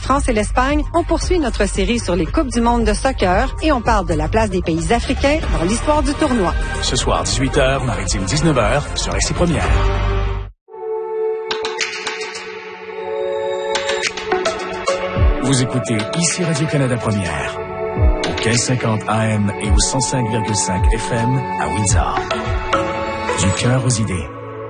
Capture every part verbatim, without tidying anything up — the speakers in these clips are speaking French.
France et l'Espagne, on poursuit notre série sur les Coupes du monde de soccer et on parle de la place des pays africains dans l'histoire du tournoi. Ce soir, dix-huit heures, Maritime dix-neuf heures, sur R C Première. Vous écoutez ici Radio-Canada Première, au quinze cinquante A M et au cent cinq virgule cinq F M à Windsor. Du cœur aux idées.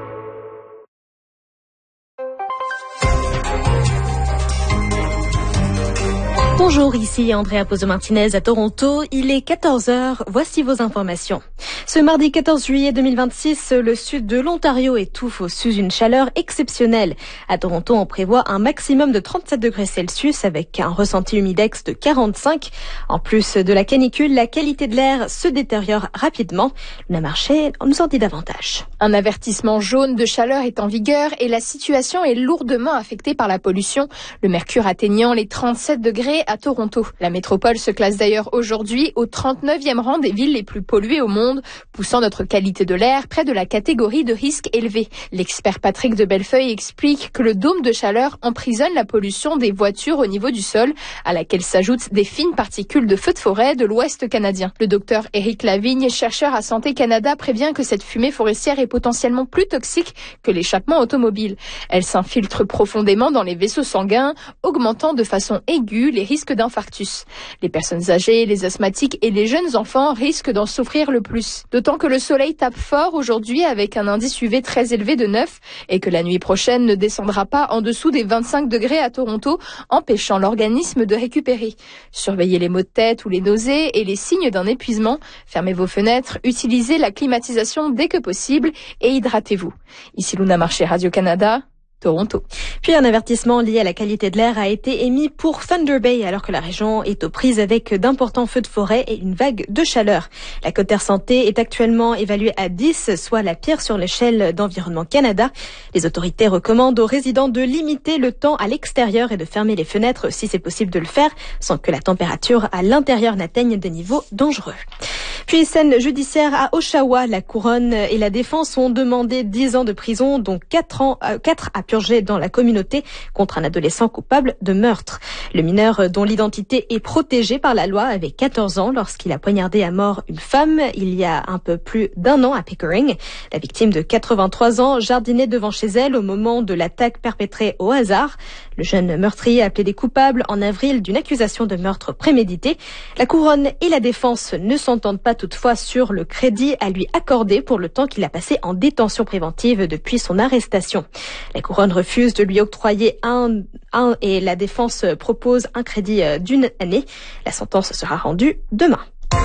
Bonjour, ici Andrea Pozo-Martinez à Toronto. Il est quatorze heures. Voici vos informations. Ce mardi quatorze juillet deux mille vingt-six, le sud de l'Ontario étouffe sous une chaleur exceptionnelle. À Toronto, on prévoit un maximum de trente-sept degrés Celsius avec un ressenti humidex de quarante-cinq. En plus de la canicule, la qualité de l'air se détériore rapidement. Luna Marché nous en dit davantage. Un avertissement jaune de chaleur est en vigueur et la situation est lourdement affectée par la pollution. Le mercure atteignant les trente-sept degrés à Toronto. La métropole se classe d'ailleurs aujourd'hui au trente-neuvième rang des villes les plus polluées au monde, poussant notre qualité de l'air près de la catégorie de risque élevé. L'expert Patrick de Bellefeuille explique que le dôme de chaleur emprisonne la pollution des voitures au niveau du sol, à laquelle s'ajoutent des fines particules de feux de forêt de l'Ouest canadien. Le docteur Éric Lavigne, chercheur à Santé Canada, prévient que cette fumée forestière est potentiellement plus toxique que l'échappement automobile. Elle s'infiltre profondément dans les vaisseaux sanguins, augmentant de façon aiguë les risques d'infarctus. Les personnes âgées, les asthmatiques et les jeunes enfants risquent d'en souffrir le plus. D'autant que le soleil tape fort aujourd'hui avec un indice U V très élevé de neuf et que la nuit prochaine ne descendra pas en dessous des vingt-cinq degrés à Toronto, empêchant l'organisme de récupérer. Surveillez les maux de tête ou les nausées et les signes d'un épuisement. Fermez vos fenêtres, utilisez la climatisation dès que possible et hydratez-vous. Ici Luna Marché, Radio-Canada. Toronto. Puis un avertissement lié à la qualité de l'air a été émis pour Thunder Bay alors que la région est aux prises avec d'importants feux de forêt et une vague de chaleur. La cote Air Santé est actuellement évaluée à dix, soit la pire sur l'échelle d'Environnement Canada. Les autorités recommandent aux résidents de limiter le temps à l'extérieur et de fermer les fenêtres si c'est possible de le faire sans que la température à l'intérieur n'atteigne des niveaux dangereux. Puis scène judiciaire à Oshawa, la couronne et la défense ont demandé dix ans de prison, dont quatre ans, euh, quatre à purger dans la communauté contre un adolescent coupable de meurtre. Le mineur, dont l'identité est protégée par la loi, avait quatorze ans lorsqu'il a poignardé à mort une femme il y a un peu plus d'un an à Pickering. La victime de quatre-vingt-trois ans jardinait devant chez elle au moment de l'attaque perpétrée au hasard. Le jeune meurtrier a plaidé coupable en avril d'une accusation de meurtre prémédité. La couronne et la défense ne s'entendent pas toutefois sur le crédit à lui accorder pour le temps qu'il a passé en détention préventive depuis son arrestation. La couronne refuse de lui octroyer un, un et la défense propose un crédit d'une année. La sentence sera rendue demain.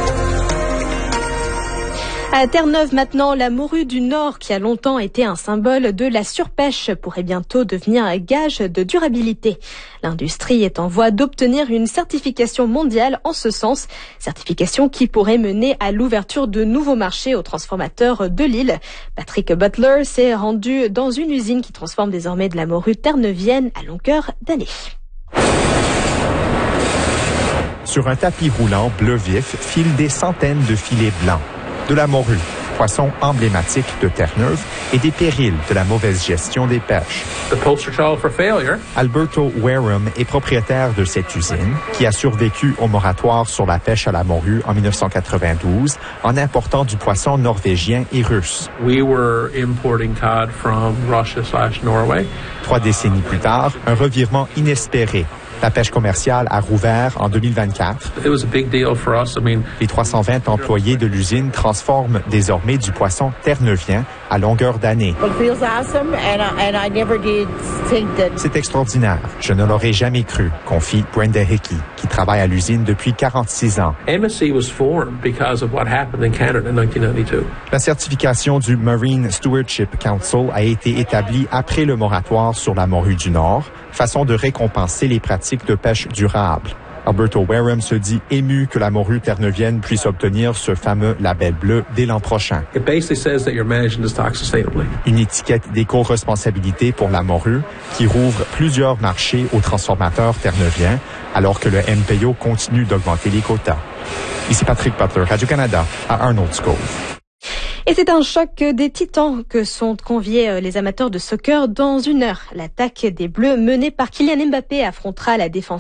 À Terre-Neuve maintenant, la morue du Nord, qui a longtemps été un symbole de la surpêche, pourrait bientôt devenir un gage de durabilité. L'industrie est en voie d'obtenir une certification mondiale en ce sens, certification qui pourrait mener à l'ouverture de nouveaux marchés aux transformateurs de l'île. Patrick Butler s'est rendu dans une usine qui transforme désormais de la morue terneuvienne à longueur d'année. Sur un tapis roulant bleu vif filent des centaines de filets blancs. De la morue, poisson emblématique de Terre-Neuve, et des périls de la mauvaise gestion des pêches. The poster child for failure. Alberto Wareham est propriétaire de cette usine qui a survécu au moratoire sur la pêche à la morue en dix-neuf cent quatre-vingt-douze en important du poisson norvégien et russe. We were importing cod from Russia slash Norway. Trois décennies plus tard, un revirement inespéré. La pêche commerciale a rouvert en deux mille vingt-quatre. It was a big deal for us. I mean, les trois cent vingt employés de l'usine transforment désormais du poisson terneuvien à longueur d'année. C'est extraordinaire. Je ne l'aurais jamais cru, confie Brenda Hickey, qui travaille à l'usine depuis quarante-six ans. M S C was formed because of what happened in Canada in nineteen ninety-two. La certification du Marine Stewardship Council a été établie après le moratoire sur la morue du Nord, façon de récompenser les pratiques de pêche durable. Alberto Wareham se dit ému que la morue terneuvienne puisse obtenir ce fameux label bleu dès l'an prochain. It basically says that you're managing the stock sustainably. Une étiquette d'éco-responsabilité pour la morue qui rouvre plusieurs marchés aux transformateurs terneuviens alors que le M P O continue d'augmenter les quotas. Ici Patrick Butler, Radio-Canada, à Arnold's Cove. Et c'est un choc des titans que sont conviés les amateurs de soccer dans une heure. L'attaque des Bleus menée par Kylian Mbappé affrontera la défense